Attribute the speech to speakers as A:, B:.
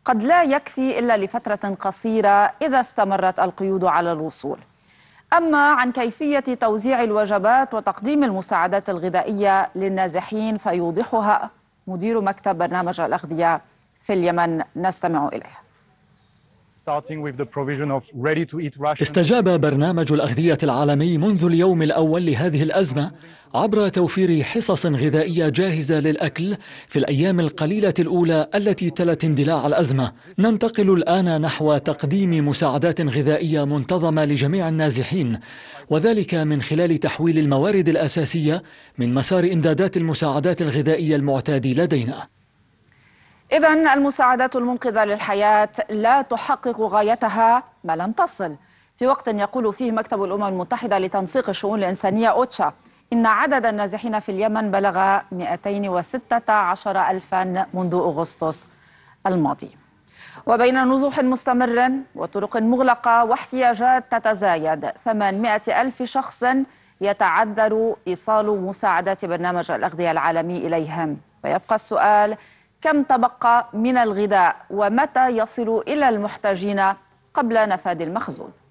A: قد لا يكفي إلا لفترة قصيرة إذا استمرت القيود على الوصول. أما عن كيفية توزيع الوجبات وتقديم المساعدات الغذائية للنازحين فيوضحها مدير مكتب برنامج الأغذية في اليمن، نستمع إليه.
B: استجاب برنامج الأغذية العالمي منذ اليوم الأول لهذه الأزمة عبر توفير حصص غذائية جاهزة للأكل في الأيام القليلة الأولى التي تلت اندلاع الأزمة. ننتقل الآن نحو تقديم مساعدات غذائية منتظمة لجميع النازحين، وذلك من خلال تحويل الموارد الأساسية من مسار إمدادات المساعدات الغذائية المعتاد لدينا.
A: إذن المساعدات المنقذة للحياة لا تحقق غايتها ما لم تصل، في وقت يقول فيه مكتب الأمم المتحدة لتنسيق الشؤون الإنسانية أوتشا إن عدد النازحين في اليمن بلغ 216 ألفا منذ أغسطس الماضي. وبين نزوح مستمر وطرق مغلقة واحتياجات تتزايد، 800 ألف شخص يتعذر إيصال مساعدات برنامج الأغذية العالمي إليهم. ويبقى السؤال: كم تبقى من الغذاء ومتى يصل إلى المحتاجين قبل نفاذ المخزون؟